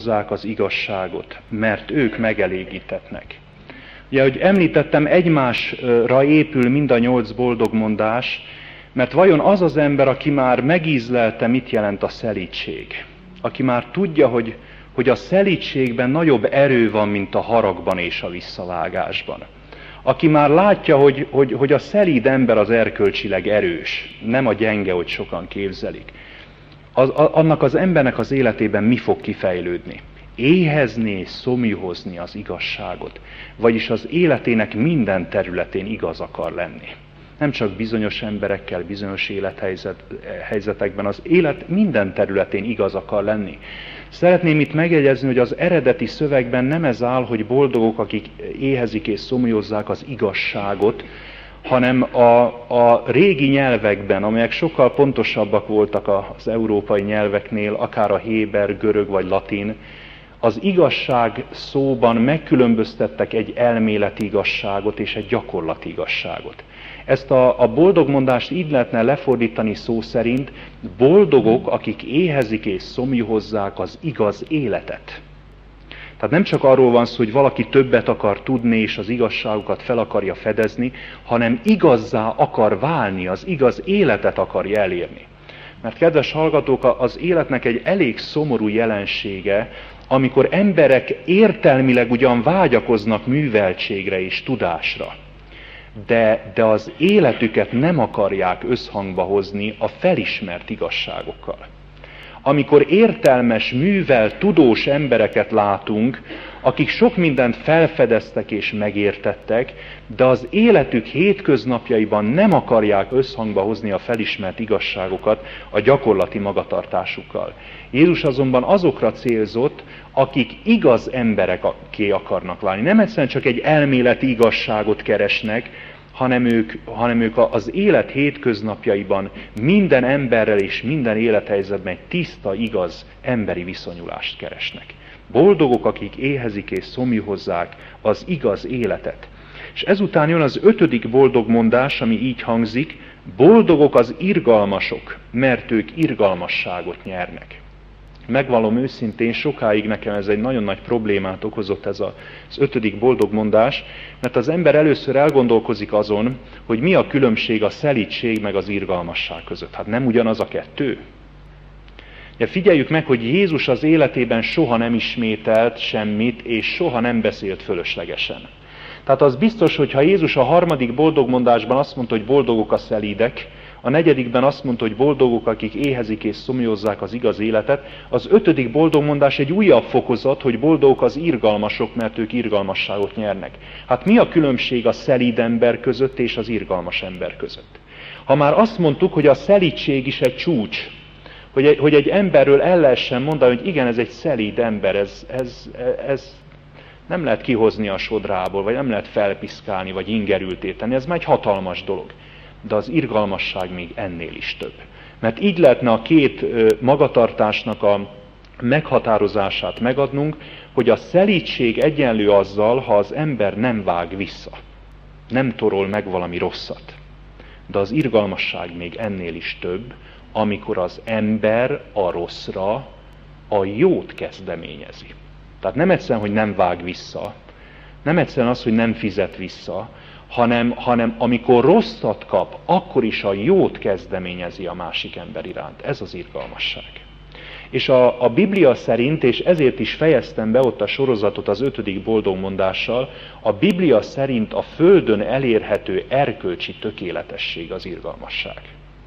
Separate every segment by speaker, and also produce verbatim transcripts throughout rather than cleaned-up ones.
Speaker 1: hozzák az igazságot, mert ők megelégítetnek. Ugye, ahogy említettem, egymásra épül mind a nyolc boldogmondás, mert vajon az az ember, aki már megízlelte, mit jelent a szelídség, aki már tudja, hogy, hogy a szelídségben nagyobb erő van, mint a haragban és a visszavágásban, aki már látja, hogy, hogy, hogy a szelíd ember az erkölcsileg erős, nem a gyenge, hogy sokan képzelik, az, annak az embernek az életében mi fog kifejlődni? Éhezni és szomjúhozni az igazságot, vagyis az életének minden területén igaz akar lenni. Nem csak bizonyos emberekkel, bizonyos élethelyzetekben, az élet minden területén igaz akar lenni. Szeretném itt megjegyezni, hogy az eredeti szövegben nem ez áll, hogy boldogok, akik éhezik és szomjúhozzák az igazságot, hanem a, a régi nyelvekben, amelyek sokkal pontosabbak voltak az európai nyelveknél, akár a héber, görög vagy latin, az igazság szóban megkülönböztettek egy elméleti igazságot és egy gyakorlati igazságot. Ezt a, a boldogmondást így lehetne lefordítani szó szerint, boldogok, akik éhezik és szomjúhozzák az igaz életet. Tehát nem csak arról van szó, hogy valaki többet akar tudni és az igazságokat fel akarja fedezni, hanem igazzá akar válni, az igaz életet akarja elérni. Mert kedves hallgatók, az életnek egy elég szomorú jelensége, amikor emberek értelmileg ugyan vágyakoznak műveltségre és tudásra, de, de az életüket nem akarják összhangba hozni a felismert igazságokkal. Amikor értelmes, művelt, tudós embereket látunk, akik sok mindent felfedeztek és megértettek, de az életük hétköznapjaiban nem akarják összhangba hozni a felismert igazságokat a gyakorlati magatartásukkal. Jézus azonban azokra célzott, akik igaz emberekké akarnak válni. Nem egyszerűen csak egy elméleti igazságot keresnek, hanem ők, hanem ők az élet hétköznapjaiban minden emberrel és minden élethelyzetben egy tiszta, igaz emberi viszonyulást keresnek. Boldogok, akik éhezik és szomjúhozzák az igaz életet. És ezután jön az ötödik boldogmondás, ami így hangzik, boldogok az irgalmasok, mert ők irgalmasságot nyernek. Megvallom őszintén, sokáig nekem ez egy nagyon nagy problémát okozott ez az ötödik boldogmondás, mert az ember először elgondolkozik azon, hogy mi a különbség a szelídség meg az irgalmasság között. Hát nem ugyanaz a kettő? Ja, figyeljük meg, hogy Jézus az életében soha nem ismételt semmit, és soha nem beszélt fölöslegesen. Tehát az biztos, hogy ha Jézus a harmadik boldogmondásban azt mondta, hogy boldogok a szelídek, a negyedikben azt mondta, hogy boldogok, akik éhezik és szomjúhozzák az igaz életet, az ötödik boldogmondás egy újabb fokozat, hogy boldogok az irgalmasok, mert ők irgalmasságot nyernek. Hát mi a különbség a szelíd ember között és az irgalmas ember között? Ha már azt mondtuk, hogy a szelídség is egy csúcs, hogy egy, hogy egy emberről el lehessen mondani, hogy igen, ez egy szelíd ember, ez, ez, ez nem lehet kihozni a sodrából, vagy nem lehet felpiszkálni, vagy ingerülté tenni, ez már egy hatalmas dolog. De az irgalmasság még ennél is több. Mert így lehetne a két magatartásnak a meghatározását megadnunk, hogy a szelídség egyenlő azzal, ha az ember nem vág vissza, nem torol meg valami rosszat. De az irgalmasság még ennél is több, amikor az ember a rosszra a jót kezdeményezi. Tehát nem egyszerűen, hogy nem vág vissza, nem egyszerűen az, hogy nem fizet vissza, hanem, hanem amikor rosszat kap, akkor is a jót kezdeményezi a másik ember iránt. Ez az irgalmasság. És a, a Biblia szerint, és ezért is fejeztem be ott a sorozatot az ötödik boldogmondással, a Biblia szerint a földön elérhető erkölcsi tökéletesség az irgalmasság.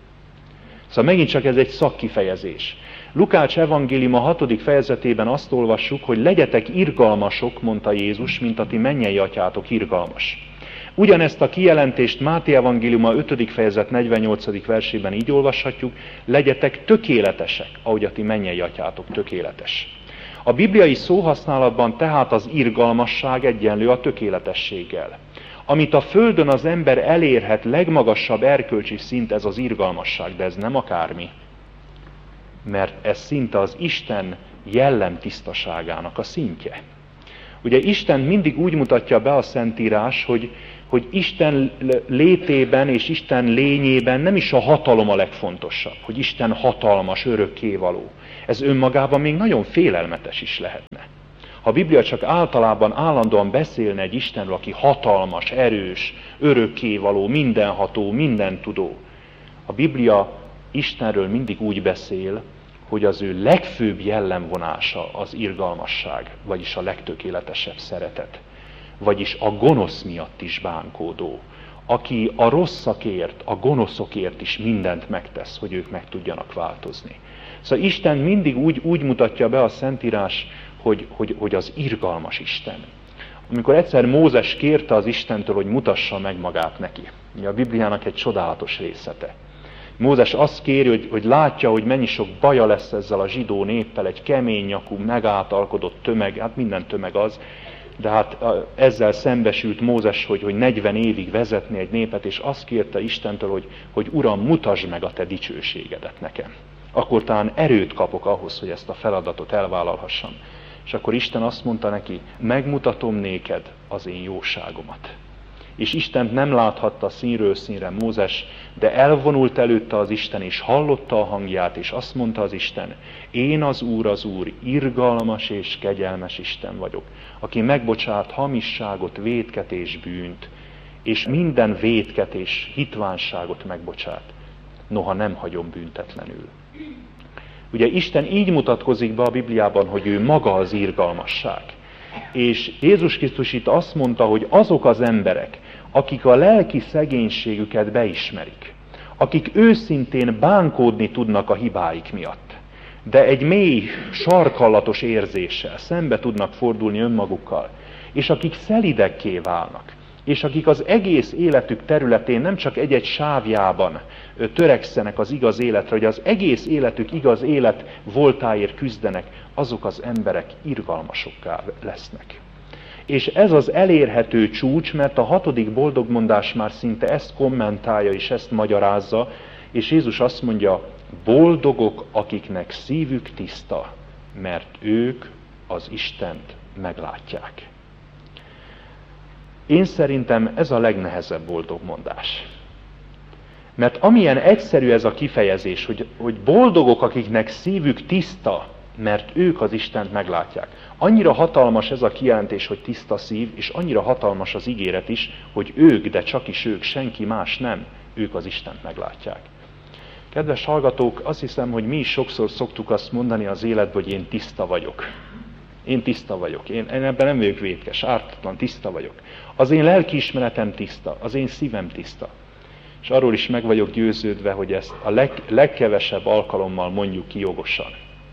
Speaker 1: Szóval megint csak ez egy szakkifejezés. Lukács evangélium a hatodik fejezetében azt olvassuk, hogy legyetek irgalmasok, mondta Jézus, mint a ti mennyei atyátok irgalmas. Ugyanezt a kijelentést Máté evangélium a ötödik fejezet negyvennyolcadik versében így olvashatjuk, legyetek tökéletesek, ahogy a ti mennyei atyátok tökéletes. A bibliai szóhasználatban tehát az irgalmasság egyenlő a tökéletességgel. Amit a földön az ember elérhet, legmagasabb erkölcsi szint, ez az irgalmasság, de ez nem akármi. Mert ez szinte az Isten jellem tisztaságának a szintje. Ugye Isten mindig úgy mutatja be a Szentírás, hogy, hogy Isten létében és Isten lényében nem is a hatalom a legfontosabb, hogy Isten hatalmas, örökkévaló. Ez önmagában még nagyon félelmetes is lehetne. Ha a Biblia csak általában állandóan beszélne egy Istenről, aki hatalmas, erős, örökkévaló, mindenható, mindentudó. A Biblia Istenről mindig úgy beszél, hogy az ő legfőbb jellemvonása az irgalmasság, vagyis a legtökéletesebb szeretet, vagyis a gonosz miatt is bánkódó, aki a rosszakért, a gonoszokért is mindent megtesz, hogy ők meg tudjanak változni. Szóval Isten mindig úgy, úgy mutatja be a Szentírás, hogy, hogy, hogy az irgalmas Isten. Amikor egyszer Mózes kérte az Istentől, hogy mutassa meg magát neki. Ugye a Bibliának egy csodálatos részlete. Mózes azt kéri, hogy, hogy látja, hogy mennyi sok baja lesz ezzel a zsidó néppel, egy kemény nyakú, megáltalkodott tömeg, hát minden tömeg az, de hát ezzel szembesült Mózes, hogy, hogy negyven évig vezetni egy népet, és azt kérte Istentől, hogy, hogy Uram, mutasd meg a te dicsőségedet nekem. Akkor talán erőt kapok ahhoz, hogy ezt a feladatot elvállalhassam. És akkor Isten azt mondta neki, megmutatom néked az én jóságomat. És Istent nem láthatta színről színre Mózes, de elvonult előtte az Isten, és hallotta a hangját, és azt mondta az Isten, én az Úr, az Úr, irgalmas és kegyelmes Isten vagyok, aki megbocsát hamisságot, vétket és bűnt, és minden vétket és hitvánságot megbocsát, noha nem hagyom büntetlenül. Ugye Isten így mutatkozik be a Bibliában, hogy ő maga az irgalmasság. És Jézus Krisztus itt azt mondta, hogy azok az emberek, akik a lelki szegénységüket beismerik, akik őszintén bánkódni tudnak a hibáik miatt, de egy mély, sarkallatos érzéssel szembe tudnak fordulni önmagukkal, és akik szelidekké válnak, és akik az egész életük területén nem csak egy-egy sávjában törekszenek az igaz életre, hogy az egész életük igaz élet voltáért küzdenek, azok az emberek irgalmasokká lesznek. És ez az elérhető csúcs, mert a hatodik boldogmondás már szinte ezt kommentálja és ezt magyarázza, és Jézus azt mondja, boldogok, akiknek szívük tiszta, mert ők az Istent meglátják. Én szerintem ez a legnehezebb boldogmondás. Mert amilyen egyszerű ez a kifejezés, hogy, hogy boldogok, akiknek szívük tiszta, mert ők az Istent meglátják. Annyira hatalmas ez a kijelentés, hogy tiszta szív, és annyira hatalmas az ígéret is, hogy ők, de csak is ők, senki más nem, ők az Istent meglátják. Kedves hallgatók, azt hiszem, hogy mi is sokszor szoktuk azt mondani az életben, hogy én tiszta vagyok. Én tiszta vagyok, én, én ebben nem vagyok vétkes, ártatlan, tiszta vagyok. Az én lelkiismeretem tiszta, az én szívem tiszta. És arról is meg vagyok győződve, hogy ezt a leg, legkevesebb alkalommal mondjuk ki jogosan.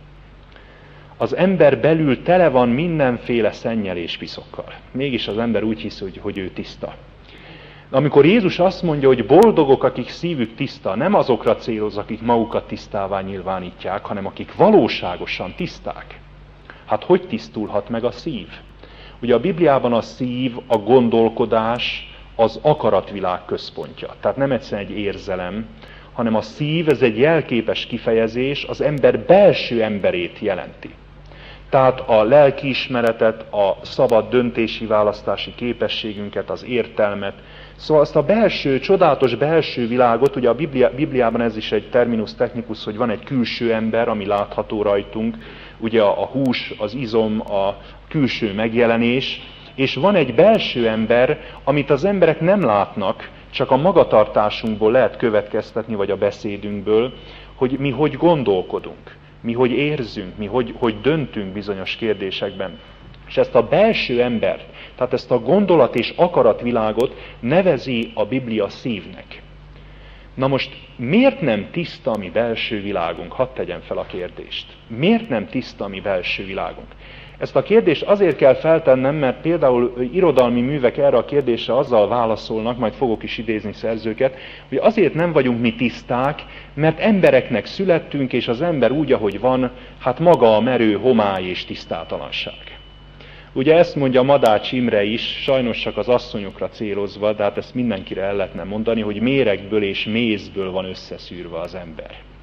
Speaker 1: Az ember belül tele van mindenféle szennyel és piszokkal. Mégis az ember úgy hiszi, hogy, hogy ő tiszta. Amikor Jézus azt mondja, hogy boldogok, akik szívük tiszta, nem azokra céloz, akik magukat tisztává nyilvánítják, hanem akik valóságosan tiszták. Hát hogy tisztulhat meg a szív? Ugye a Bibliában a szív, a gondolkodás, az akaratvilág központja. Tehát nem egyszerűen egy érzelem, hanem a szív, ez egy jelképes kifejezés, az ember belső emberét jelenti. Tehát a lelkiismeretet, a szabad döntési választási képességünket, az értelmet. Szóval azt a belső, csodálatos belső világot, ugye a Biblia, Bibliában ez is egy terminus technicus, hogy van egy külső ember, ami látható rajtunk, ugye a, a hús, az izom, a külső megjelenés, és van egy belső ember, amit az emberek nem látnak, csak a magatartásunkból lehet következtetni, vagy a beszédünkből, hogy mi hogy gondolkodunk, mi hogy érzünk, mi hogy, hogy döntünk bizonyos kérdésekben. És ezt a belső embert, tehát ezt a gondolat és akaratvilágot nevezi a Biblia szívnek. Na most miért nem tiszta a mi belső világunk? Hadd tegyem fel a kérdést. Miért nem tiszta a mi belső világunk? Ezt a kérdést azért kell feltennem, mert például irodalmi művek erre a kérdésre azzal válaszolnak, majd fogok is idézni szerzőket, hogy azért nem vagyunk mi tiszták, mert embereknek születtünk, és az ember úgy, ahogy van, hát maga a merő homály és tisztátalanság. Ugye ezt mondja Madács Imre is, sajnos csak az asszonyokra célozva, de hát ezt mindenkire el lehetne mondani, hogy méregből és mézből van összeszűrve az ember.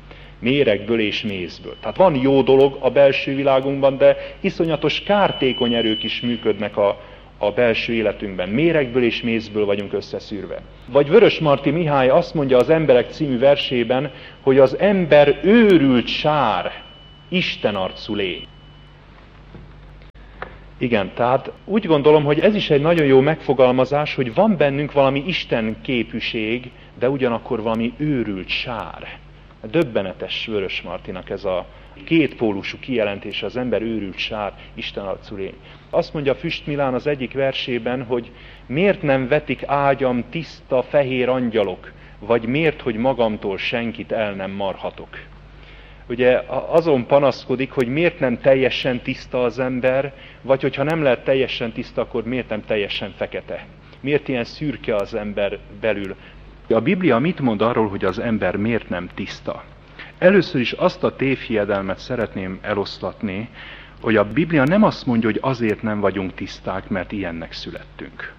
Speaker 1: méregből és mézből. Tehát van jó dolog a belső világunkban, de iszonyatos kártékony erők is működnek a, a belső életünkben. Méregből és mézből vagyunk összeszűrve. Vagy Vörösmarty Mihály azt mondja az Emberek című versében, hogy az ember őrült sár, istenarcú lény. Igen, tehát úgy gondolom, hogy ez is egy nagyon jó megfogalmazás, hogy van bennünk valami Isten képűség, de ugyanakkor valami őrült sár. Döbbenetes Vörösmartynak ez a kétpólusú kijelentése, az ember őrült sár, istenarcú lény. Azt mondja Füst Milán az egyik versében, hogy miért nem vetik ágyam tiszta fehér angyalok, vagy miért, hogy magamtól senkit el nem marhatok. Ugye azon panaszkodik, hogy miért nem teljesen tiszta az ember, vagy hogyha nem lehet teljesen tiszta, akkor miért nem teljesen fekete. Miért ilyen szürke az ember belül. A Biblia mit mond arról, hogy az ember miért nem tiszta? Először is azt a tévhiedelmet szeretném eloszlatni, hogy a Biblia nem azt mondja, hogy azért nem vagyunk tiszták, mert ilyennek születtünk.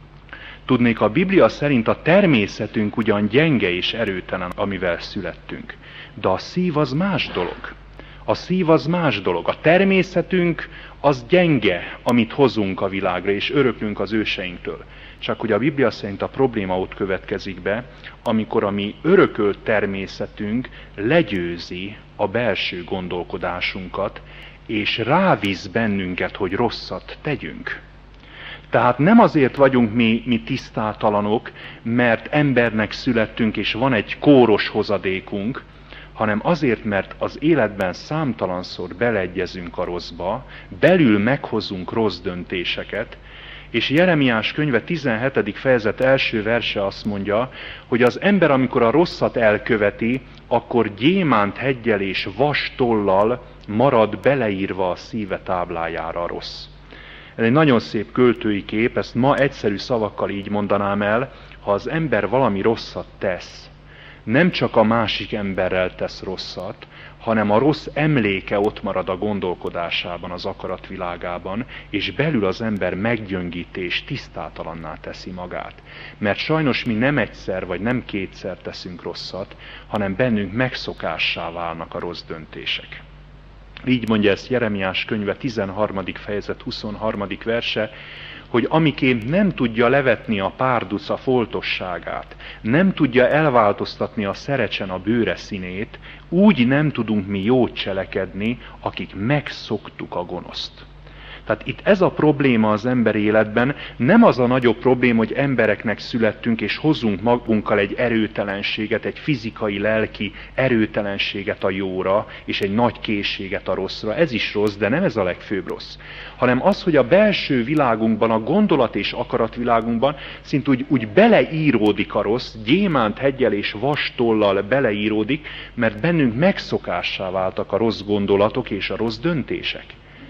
Speaker 1: Tudnék, a Biblia szerint a természetünk ugyan gyenge és erőtelen, amivel születtünk. De a szív az más dolog. A szív az más dolog. A természetünk az gyenge, amit hozunk a világra, és öröklünk az őseinktől. Csak hogy a Biblia szerint a probléma ott következik be, amikor a mi örökölt természetünk legyőzi a belső gondolkodásunkat, és rávisz bennünket, hogy rosszat tegyünk. Tehát nem azért vagyunk mi, mi tisztátalanok, mert embernek születtünk, és van egy kóros hozadékunk, hanem azért, mert az életben számtalanszor beleegyezünk a rosszba, belül meghozunk rossz döntéseket, és Jeremiás könyve tizenhetedik fejezet első verse azt mondja, hogy az ember, amikor a rosszat elköveti, akkor gyémánt heggyel és vas tollal marad beleírva a szíve táblájára a rossz. Ez egy nagyon szép költői kép, ezt ma egyszerű szavakkal így mondanám el, ha az ember valami rosszat tesz, nem csak a másik emberrel tesz rosszat, hanem a rossz emléke ott marad a gondolkodásában, az akaratvilágában, és belül az ember meggyöngíti és tisztátalanná teszi magát. Mert sajnos mi nem egyszer vagy nem kétszer teszünk rosszat, hanem bennünk megszokássá válnak a rossz döntések. Így mondja ezt Jeremiás könyve tizenharmadik fejezet huszonharmadik verse, hogy amiként nem tudja levetni a párduc a foltosságát, nem tudja elváltoztatni a szerecsen a bőre színét, úgy nem tudunk mi jót cselekedni, akik megszoktuk a gonoszt. Tehát itt ez a probléma az ember életben, nem az a nagyobb probléma, hogy embereknek születtünk, és hozzunk magunkkal egy erőtelenséget, egy fizikai, lelki erőtelenséget a jóra, és egy nagy készséget a rosszra. Ez is rossz, de nem ez a legfőbb rossz. Hanem az, hogy a belső világunkban, a gondolat és akaratvilágunkban szint úgy, úgy beleíródik a rossz, gyémánt heggyel és vastollal beleíródik, mert bennünk megszokássá váltak a rossz gondolatok és a rossz döntések.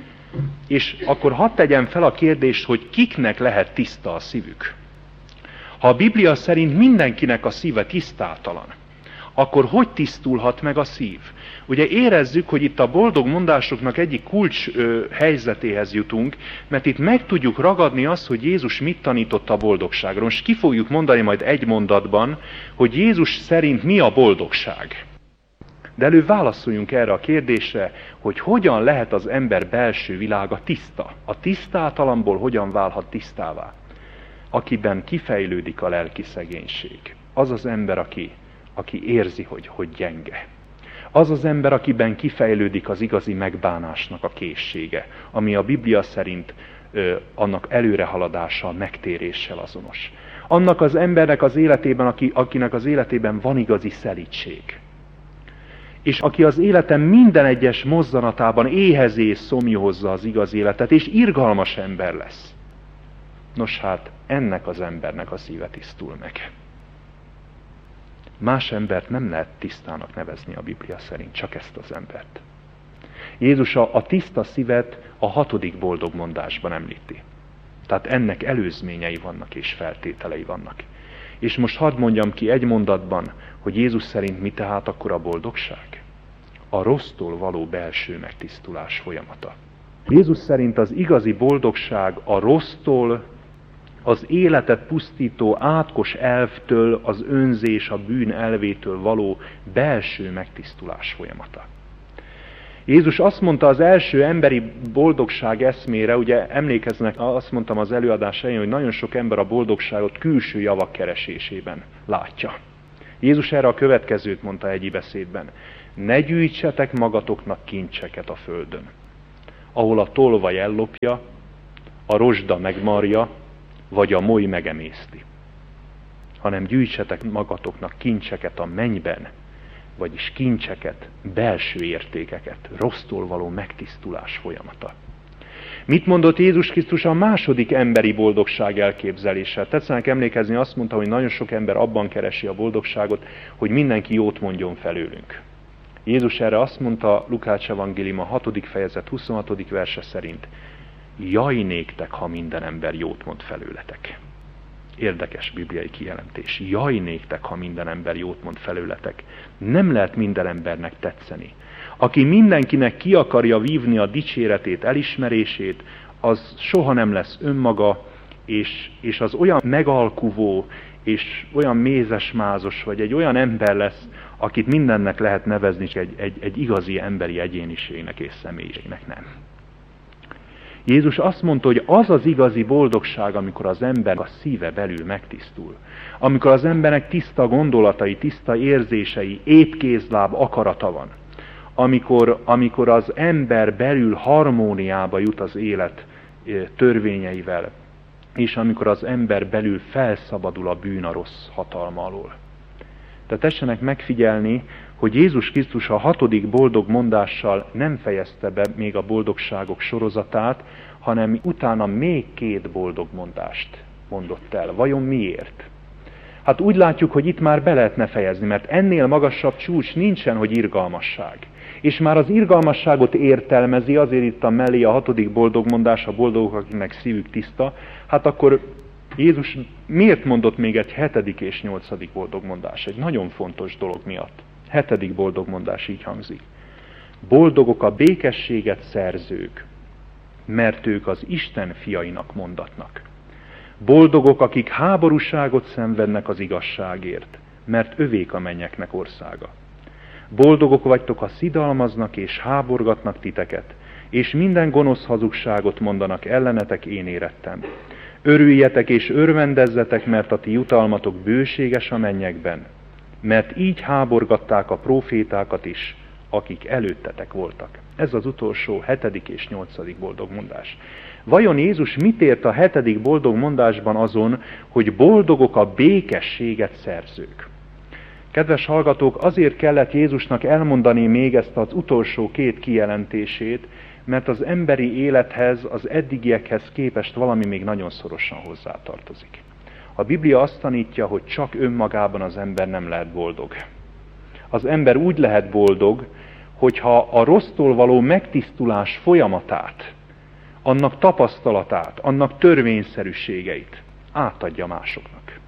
Speaker 1: És akkor hadd tegyem fel a kérdést, hogy kiknek lehet tiszta a szívük. Ha a Biblia szerint mindenkinek a szíve tisztátalan, akkor hogy tisztulhat meg a szív? Ugye érezzük, hogy itt a boldog mondásoknak egyik kulcs ö, helyzetéhez jutunk, mert itt meg tudjuk ragadni azt, hogy Jézus mit tanított a boldogságról. Most ki fogjuk mondani majd egy mondatban, hogy Jézus szerint mi a boldogság. De előbb válaszoljunk erre a kérdésre, hogy hogyan lehet az ember belső világa tiszta. A tisztátalanból hogyan válhat tisztává? Akiben kifejlődik a lelki szegénység. Az az ember, aki, aki érzi, hogy, hogy gyenge. Az az ember, akiben kifejlődik az igazi megbánásnak a készsége, ami a Biblia szerint ö, annak előrehaladással, megtéréssel azonos. Annak az embernek az életében, aki, akinek az életében van igazi szelídség. És aki az életem minden egyes mozzanatában éhezi és szomjúhozza az igaz életet, és irgalmas ember lesz. Nos hát, ennek az embernek a szíve tisztul meg. Más embert nem lehet tisztának nevezni a Biblia szerint, csak ezt az embert. Jézus a, a tiszta szívet a hatodik boldog mondásban említi. Tehát ennek előzményei vannak és feltételei vannak. És most hadd mondjam ki egy mondatban, hogy Jézus szerint mi tehát akkor a boldogság? A rossztól való belső megtisztulás folyamata. Jézus szerint az igazi boldogság a rossztól, az életet pusztító átkos elvtől, az önzés, a bűn elvétől való belső megtisztulás folyamata. Jézus azt mondta az első emberi boldogság eszmére, ugye emlékeznek, azt mondtam az előadás elején, hogy nagyon sok ember a boldogságot külső javak keresésében látja. Jézus erre a következőt mondta egy beszédben: ne gyűjtsetek magatoknak kincseket a földön, ahol a tolvaj ellopja, a rozsda megmarja, vagy a moly megemészti, hanem gyűjtsetek magatoknak kincseket a mennyben, vagyis kincseket, belső értékeket, rossztól való megtisztulás folyamata. Mit mondott Jézus Krisztus a második emberi boldogság elképzeléssel? Tetszenek emlékezni, azt mondta, hogy nagyon sok ember abban keresi a boldogságot, hogy mindenki jót mondjon felőlünk. Jézus erre azt mondta, Lukács evangéliuma hatodik fejezet huszonhatodik verse szerint: jaj néktek, ha minden ember jót mond felőletek. Érdekes bibliai kijelentés. Jaj néktek, ha minden ember jót mond felőletek. Nem lehet minden embernek tetszeni. Aki mindenkinek ki akarja vívni a dicséretét, elismerését, az soha nem lesz önmaga, és, és az olyan megalkuvó, és olyan mézesmázos, vagy egy olyan ember lesz, akit mindennek lehet nevezni, egy, egy, egy igazi emberi egyéniségnek és személyiségnek nem. Jézus azt mondta, hogy az az igazi boldogság, amikor az ember a szíve belül megtisztul. Amikor az embernek tiszta gondolatai, tiszta érzései, étkézláb akarata van. Amikor, amikor az ember belül harmóniába jut az élet törvényeivel, és amikor az ember belül felszabadul a bűn, a rossz hatalma alól. De tessenek megfigyelni, hogy Jézus Krisztus a hatodik boldog mondással nem fejezte be még a boldogságok sorozatát, hanem utána még két boldog mondást mondott el. Vajon miért? Hát úgy látjuk, hogy itt már be lehetne fejezni, mert ennél magasabb csúcs nincsen, hogy irgalmasság. És már az irgalmasságot értelmezi, azért itt a mellé a hatodik boldog mondás, a boldogok, akiknek szívük tiszta. Hát akkor Jézus miért mondott még egy hetedik és nyolcadik boldog mondás? Egy nagyon fontos dolog miatt. Hetedik boldog mondás így hangzik: boldogok a békességet szerzők, mert ők az Isten fiainak mondatnak. Boldogok, akik háborúságot szenvednek az igazságért, mert övék a mennyeknek országa. Boldogok vagytok, ha szidalmaznak és háborgatnak titeket, és minden gonosz hazugságot mondanak ellenetek, én érettem. Örüljetek és örvendezzetek, mert a ti jutalmatok bőséges a mennyekben, mert így háborgatták a prófétákat is, akik előttetek voltak. Ez az utolsó, hetedik és nyolcadik boldog mondás. Vajon Jézus mit ért a hetedik boldog mondásban azon, hogy boldogok a békességet szerzők? Kedves hallgatók, azért kellett Jézusnak elmondani még ezt az utolsó két kijelentését, mert az emberi élethez, az eddigiekhez képest valami még nagyon szorosan hozzátartozik. A Biblia azt tanítja, hogy csak önmagában az ember nem lehet boldog. Az ember úgy lehet boldog, hogyha a rossztól való megtisztulás folyamatát, annak tapasztalatát, annak törvényszerűségeit átadja másoknak.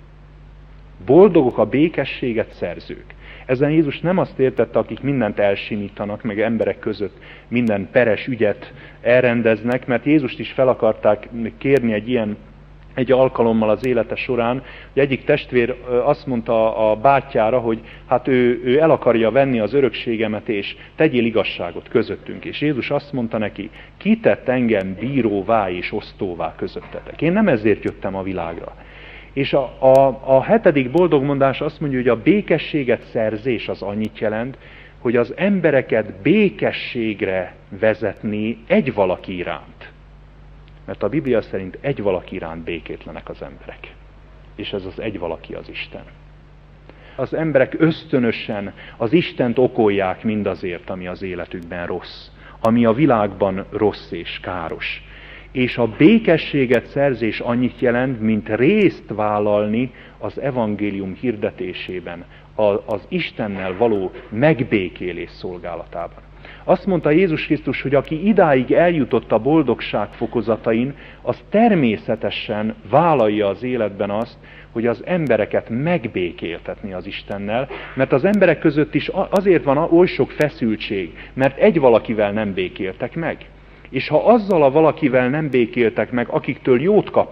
Speaker 1: Boldogok a békességet szerzők. Ezen Jézus nem azt értette, akik mindent elsimítanak, meg emberek között minden peres ügyet elrendeznek, mert Jézust is fel akarták kérni egy ilyen egy alkalommal az élete során, hogy egyik testvér azt mondta a bátyjára, hogy hát ő, ő el akarja venni az örökségemet, és tegyél igazságot közöttünk. És Jézus azt mondta neki: ki tett engem bíróvá és osztóvá közöttetek? Én nem ezért jöttem a világra. És a, a, a hetedik boldog mondás azt mondja, hogy a békességet szerzés az annyit jelent, hogy az embereket békességre vezetni egy valaki iránt. Mert a Biblia szerint egy valaki iránt békétlenek az emberek. És ez az egy valaki az Isten. Az emberek ösztönösen az Istent okolják mindazért, ami az életükben rossz, ami a világban rossz és káros. És a békességet szerzés annyit jelent, mint részt vállalni az evangélium hirdetésében, az Istennel való megbékélés szolgálatában. Azt mondta Jézus Krisztus, hogy aki idáig eljutott a boldogság fokozatain, az természetesen vállalja az életben azt, hogy az embereket megbékéltetni az Istennel, mert az emberek között is azért van oly sok feszültség, mert egy valakivel nem békéltek meg. És ha azzal a valakivel nem békéltek meg, akiktől jót kapnak,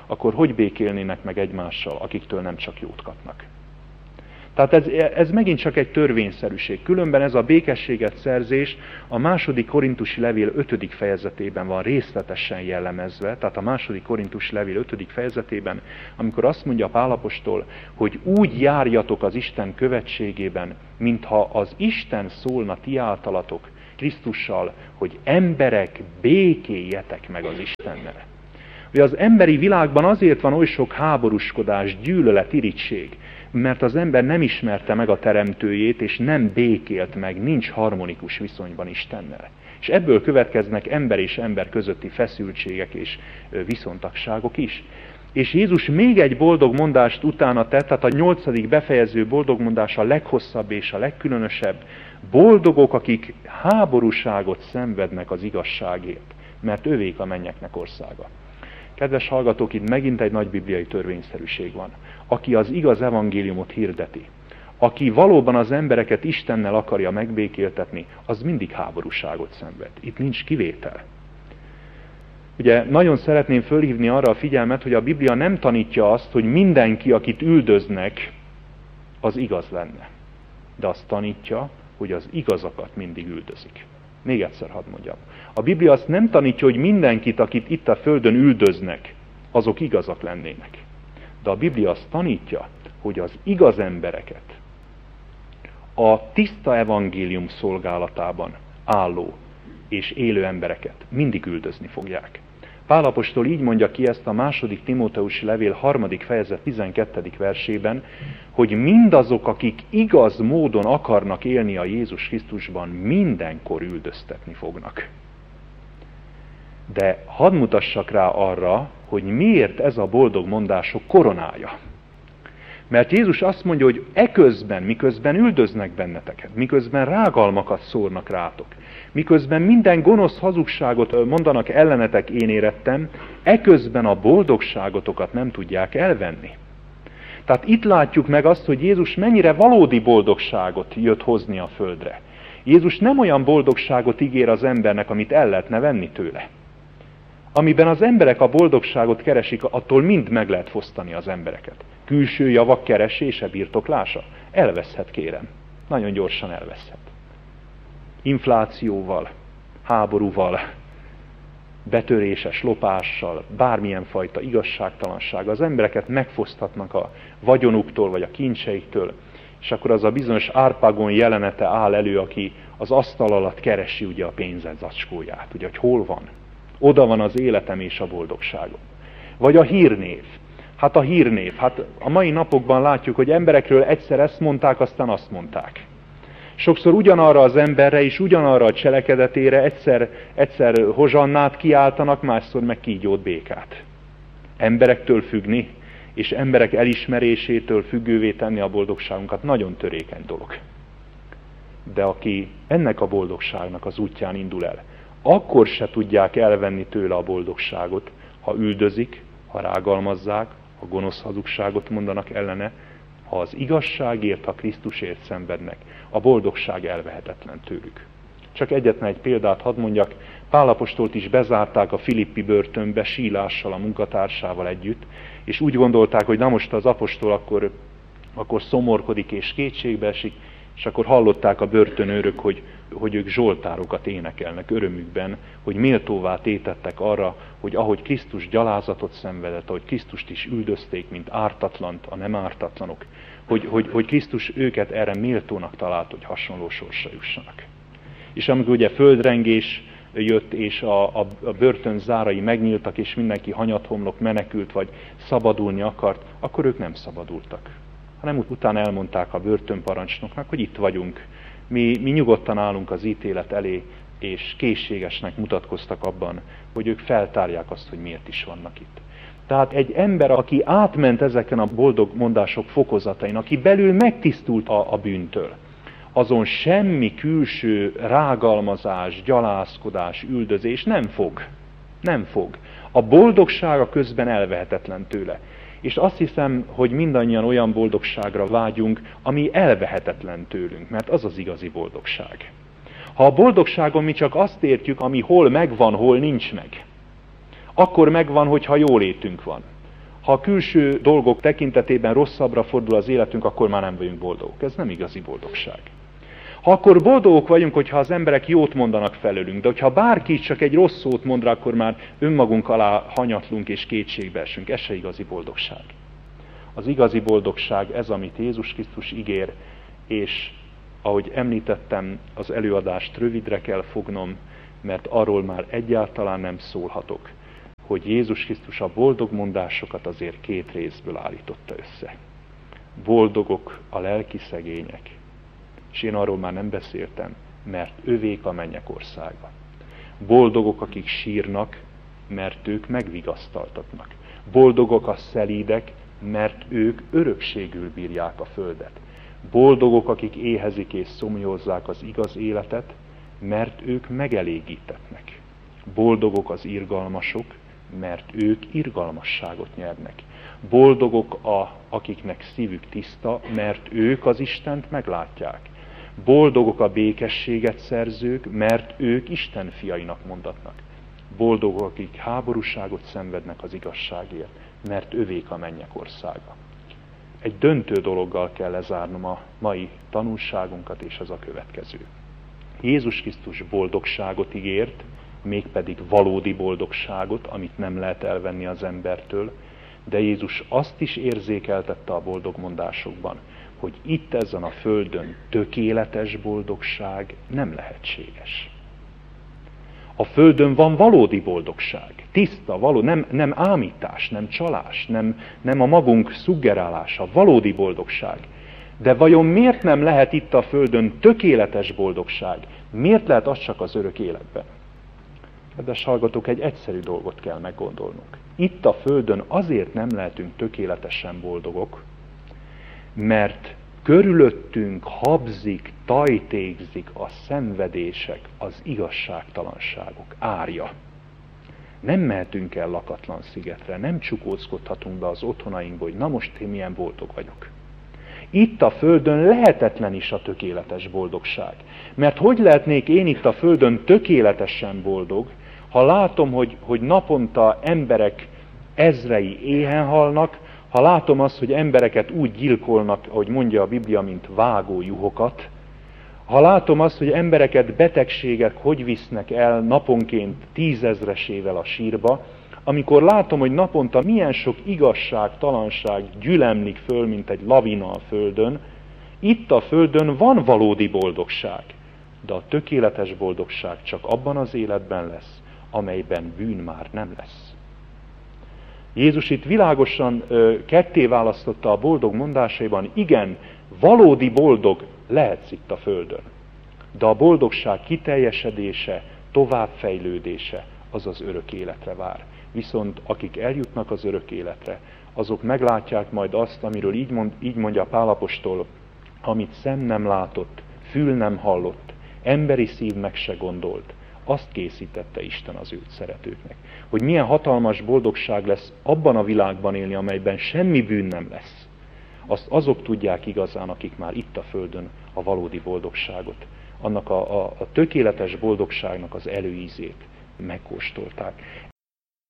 Speaker 1: akkor hogy békélnének meg egymással, akiktől nem csak jót kapnak? Tehát ez, ez megint csak egy törvényszerűség. Különben ez a békességet szerzés a második korintusi levél ötödik fejezetében van részletesen jellemezve, tehát a második korintusi levél ötödik fejezetében, amikor azt mondja Pál apostol, hogy úgy járjatok az Isten követségében, mintha az Isten szólna ti általatok Krisztussal, hogy emberek, békéljetek meg az Istennel. Ugye az emberi világban azért van oly sok háborúskodás, gyűlölet, irigység, mert az ember nem ismerte meg a teremtőjét, és nem békélt meg, nincs harmonikus viszonyban Istennel. És ebből következnek ember és ember közötti feszültségek és viszontagságok is. És Jézus még egy boldog mondást utána tett, tehát a nyolcadik befejező boldogmondás a leghosszabb és a legkülönösebb. Boldogok, akik háborúságot szenvednek az igazságért, mert övék a mennyeknek országa. Kedves hallgatók, itt megint egy nagy bibliai törvényszerűség van. Aki az igaz evangéliumot hirdeti, aki valóban az embereket Istennel akarja megbékéltetni, az mindig háborúságot szenved. Itt nincs kivétel. Ugye nagyon szeretném fölhívni arra a figyelmet, hogy a Biblia nem tanítja azt, hogy mindenki, akit üldöznek, az igaz lenne. De azt tanítja, hogy az igazakat mindig üldözik. Még egyszer hadd mondjam. A Biblia azt nem tanítja, hogy mindenkit, akit itt a földön üldöznek, azok igazak lennének. De a Biblia azt tanítja, hogy az igaz embereket, a tiszta evangélium szolgálatában álló és élő embereket mindig üldözni fogják. Pál apostol így mondja ki ezt a második Timóteusi levél harmadik fejezet tizenkettedik versében, hogy mindazok, akik igaz módon akarnak élni a Jézus Krisztusban, mindenkor üldöztetni fognak. De hadd mutassak rá arra, hogy miért ez a boldog mondások koronája. Mert Jézus azt mondja, hogy eközben, miközben üldöznek benneteket, miközben rágalmakat szórnak rátok, miközben minden gonosz hazugságot mondanak ellenetek, én érettem, eközben a boldogságotokat nem tudják elvenni. Tehát itt látjuk meg azt, hogy Jézus mennyire valódi boldogságot jött hozni a földre. Jézus nem olyan boldogságot ígér az embernek, amit el lehetne venni tőle. Amiben az emberek a boldogságot keresik, attól mind meg lehet fosztani az embereket. Külső javak keresése, birtoklása? Elveszhet, kérem. Nagyon gyorsan elveszhet. Inflációval, háborúval, betöréses, lopással, bármilyen fajta igazságtalanság. Az embereket megfosztatnak a vagyonuktól, vagy a kincseiktől, és akkor az a bizonyos Árpagon jelenete áll elő, aki az asztal alatt keresi ugye a pénzed zacskóját, ugye, hogy hol van. Oda van az életem és a boldogságom. Vagy a hírnév. Hát a hírnév. Hát a mai napokban látjuk, hogy emberekről egyszer ezt mondták, aztán azt mondták. Sokszor ugyanarra az emberre és ugyanarra a cselekedetére egyszer, egyszer hozsannát kiáltanak, másszor meg kígyót, békát. Emberektől függni, és emberek elismerésétől függővé tenni a boldogságunkat nagyon törékeny dolog. De aki ennek a boldogságnak az útján indul el, akkor se tudják elvenni tőle a boldogságot, ha üldözik, ha rágalmazzák, ha gonosz hazugságot mondanak ellene, ha az igazságért, ha Krisztusért szenvednek, a boldogság elvehetetlen tőlük. Csak egyetlen egy példát hadd mondjak, Pál apostolt is bezárták a filippi börtönbe sílással, a munkatársával együtt, és úgy gondolták, hogy na most az apostol akkor, akkor szomorkodik és kétségbe esik, és akkor hallották a börtönőrök, hogy, hogy ők zsoltárokat énekelnek örömükben, hogy méltóvá tétettek arra, hogy ahogy Krisztus gyalázatot szenvedett, ahogy Krisztust is üldözték, mint ártatlant a nem ártatlanok, hogy, hogy, hogy Krisztus őket erre méltónak talált, hogy hasonló sorsra jussanak. És amikor ugye földrengés jött, és a, a, a börtön zárai megnyíltak, és mindenki hanyathomlok menekült, vagy szabadulni akart, akkor ők nem szabadultak. Hanem utána elmondták a börtönparancsnoknak, hogy itt vagyunk, mi, mi nyugodtan állunk az ítélet elé, és készségesnek mutatkoztak abban, hogy ők feltárják azt, hogy miért is vannak itt. Tehát egy ember, aki átment ezeken a boldog mondások fokozatain, aki belül megtisztult a, a bűntől, azon semmi külső rágalmazás, gyalázkodás, üldözés nem fog. Nem fog. A boldogsága közben elvehetetlen tőle. És azt hiszem, hogy mindannyian olyan boldogságra vágyunk, ami elvehetetlen tőlünk, mert az az igazi boldogság. Ha a boldogságon mi csak azt értjük, ami hol megvan, hol nincs meg, akkor megvan, hogyha jólétünk van. Ha a külső dolgok tekintetében rosszabbra fordul az életünk, akkor már nem vagyunk boldogok. Ez nem igazi boldogság. Ha akkor boldogok vagyunk, hogyha az emberek jót mondanak felőlünk, de hogyha bárki csak egy rossz szót mond rá, akkor már önmagunk alá hanyatlunk és kétségbe esünk. Ez se igazi boldogság. Az igazi boldogság ez, amit Jézus Krisztus ígér, és ahogy említettem, az előadást rövidre kell fognom, mert arról már egyáltalán nem szólhatok, hogy Jézus Krisztus a boldog mondásokat azért két részből állította össze. Boldogok a lelki szegények, és én arról már nem beszéltem, mert övék a mennyek országa. Boldogok, akik sírnak, mert ők megvigasztaltatnak. Boldogok a szelídek, mert ők örökségül bírják a földet. Boldogok, akik éhezik és szomjózzák az igaz életet, mert ők megelégítetnek. Boldogok az irgalmasok, mert ők irgalmasságot nyernek. Boldogok, a, akiknek szívük tiszta, mert ők az Istent meglátják. Boldogok a békességet szerzők, mert ők Isten fiainak mondatnak. Boldogok, akik háborúságot szenvednek az igazságért, mert övék a mennyek országa. Egy döntő dologgal kell lezárnom a mai tanulságunkat, és ez a következő. Jézus Krisztus boldogságot ígért, mégpedig valódi boldogságot, amit nem lehet elvenni az embertől, de Jézus azt is érzékeltette a boldogmondásokban, hogy itt ezen a földön tökéletes boldogság nem lehetséges. A földön van valódi boldogság, tiszta, való, nem, nem ámítás, nem csalás, nem, nem a magunk szuggerálása, valódi boldogság. De vajon miért nem lehet itt a földön tökéletes boldogság? Miért lehet az csak az örök életben? Kedves hallgatók, egy egyszerű dolgot kell meggondolnunk. Itt a földön azért nem lehetünk tökéletesen boldogok, mert körülöttünk habzik, tajtékzik a szenvedések, az igazságtalanságok árja. Nem mehetünk el lakatlan szigetre, nem csukózkodhatunk be az otthonainkba, hogy na most én milyen boldog vagyok. Itt a földön lehetetlen is a tökéletes boldogság. Mert hogy lehetnék én itt a földön tökéletesen boldog, ha látom, hogy, hogy naponta emberek ezrei éhen halnak, ha látom azt, hogy embereket úgy gyilkolnak, ahogy mondja a Biblia, mint vágó juhokat, ha látom azt, hogy embereket betegségek hogy visznek el naponként tízezresével a sírba, amikor látom, hogy naponta milyen sok igazságtalanság gyülemlik föl, mint egy lavina a földön, itt a földön van valódi boldogság, de a tökéletes boldogság csak abban az életben lesz, amelyben bűn már nem lesz. Jézus itt világosan ö, ketté választotta a boldog mondásaiban, igen, valódi boldog lehetsz itt a földön, de a boldogság kiteljesedése, továbbfejlődése az az örök életre vár. Viszont akik eljutnak az örök életre, azok meglátják majd azt, amiről így, mond, így mondja Pál apostol, amit szem nem látott, fül nem hallott, emberi szív meg se gondolt, azt készítette Isten az őt szeretőknek. Hogy milyen hatalmas boldogság lesz abban a világban élni, amelyben semmi bűn nem lesz. Azt azok tudják igazán, akik már itt a földön a valódi boldogságot, annak a, a, a tökéletes boldogságnak az előízét megkóstolták.